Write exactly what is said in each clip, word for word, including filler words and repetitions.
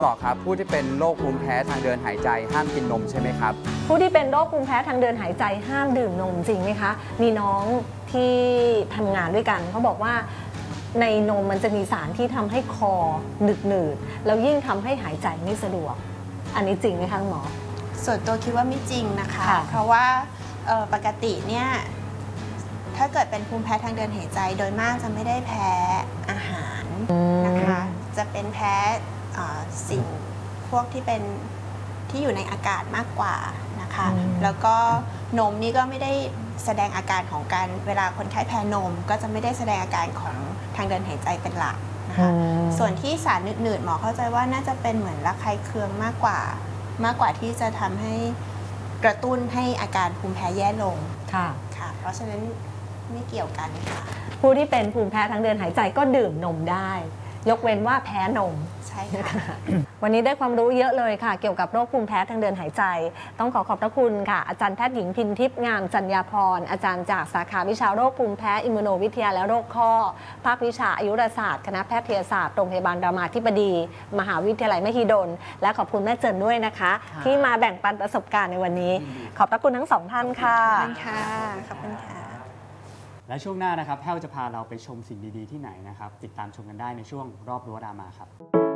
บอกครับผู้ที่เป็นโรคภูมิแพ้ทางเดินหายใจห้ามกินนมใช่ไหมครับผู้ที่เป็นโรคภูมิแพ้ทางเดินหายใจห้ามดื่มนมจริงไหมคะมีน้องที่ทำงานด้วยกันเขาบอกว่าในนมมันจะมีสารที่ทำให้คอหนึบหนืดแล้วยิ่งทำให้หายใจไม่สะดวกอันนี้จริงไหมคะหมอส่วนตัวคิดว่าไม่จริงนะคะค่ะเพราะว่าปกติเนี่ยถ้าเกิดเป็นภูมิแพ้ทางเดินหายใจโดยมากจะไม่ได้แพ้อาหารนะคะจะเป็นแพ้สิ่งพวกที่เป็นที่อยู่ในอากาศมากกว่านะคะแล้วก็นมนี่ก็ไม่ได้แสดงอาการของการเวลาคนไข้แพ้นมก็จะไม่ได้แสดงอาการของทางเดินหายใจเป็นหลักนะคะส่วนที่สารหนืดๆหมอเข้าใจว่าน่าจะเป็นเหมือนระคายเคืองมากกว่ามากกว่าที่จะทำให้กระตุ้นให้อาการภูมิแพ้แย่ลงค่ะค่ะเพราะฉะนั้นไม่เกี่ยวกันค่ะผู้ที่เป็นภูมิแพ้ทางเดินหายใจก็ดื่มนมได้ยกเว้นว่าแพ้นมใช่ค่ะวันนี้ได้ความรู้เยอะเลยค่ะเกี่ยวกับโรคภูมิแพ้ทางเดินหายใจต้องขอขอบพระคุณค่ะอาจารย์แพทย์หญิงพินทิพย์งามจัญญาภรณ์อาจารย์จากสาขาวิชาโรคภูมิแพ้อิมมูโนวิทยาและโรคข้อภาควิชาอายุรศาสตร์คณะแพทยศาสตร์โรงพยาบาลรามาธิบดีมหาวิทยาลัยมหิดลและขอบคุณแม่เจินด้วยนะคะที่มาแบ่งปันประสบการณ์ในวันนี้ขอบพระคุณทั้งสองท่านค่ะขอบคุณค่ะขอบคุณค่ะและช่วงหน้านะครับแพทย์จะพาเราไปชมสิ่งดีๆที่ไหนนะครับติดตามชมกันได้ในช่วงรอบรั้วรามาครับ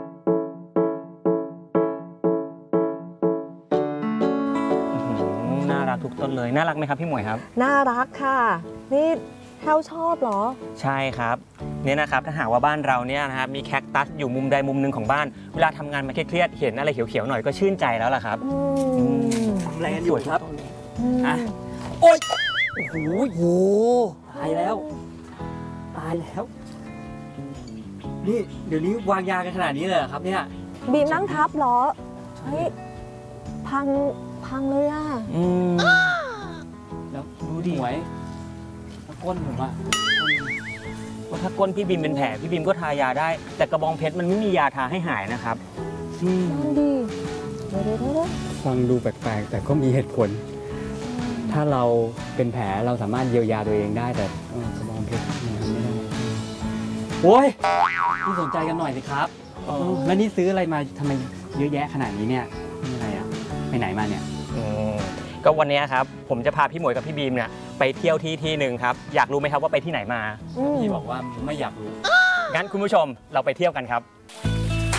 น่ารักทุกต้นเลยน่ารักไหมครับพี่หมวยครับน่ารักค่ะนี่แพลชอบเหรอใช่ครับเนี่ยนะครับถ้าหากว่าบ้านเราเนี่ยนะครับมีแคคตัสอยู่มุมใดมุมหนึ่งของบ้านเวลาทำงานมาเครียดๆเห็นอะไรเขียวๆหน่อยก็ชื่นใจแล้วล่ะครับทำอะไรกันอยู่ครับอ่ะโอ๊ยโอ้โหโหตายแล้วตายแล้วนี่เดี๋ยวนี้วางยากันขนาดนี้เลยเหรอครับเนี่ยบีมนั่งทับเหรอเฮ้ยพังพังเลยอ่ะแล้วดูดิหวยก้นผมอะว่าถ้าก้นพี่บีมเป็นแผลพี่บีมก็ทายาได้แต่กระบองเพชรมันไม่มียาทาให้หายนะครับนั่นดีเดี๋ยวเดี๋ยวฟังดูแปลกๆแต่ก็มีเหตุผลถ้าเราเป็นแผลเราสามารถเยียวยาตัวเองได้แต่กระบองเพชรทำไม่ได้โอ้ยนี่สนใจกันหน่อยสิครับแล้วนี่ซื้ออะไรมาทำไมเยอะแยะขนาดนี้เนี่ยนี่อะไรอ่ะไปไหนมาเนี่ยก็วันนี้ครับผมจะพาพี่หมวยกับพี่บีมเนี่ยไปเที่ยวที่ที่หนึ่งครับอยากรู้ไหมครับว่าไปที่ไหนมาพี่บอกว่าไม่อยากรู้งั้นคุณผู้ชมเราไปเที่ยวกันครับ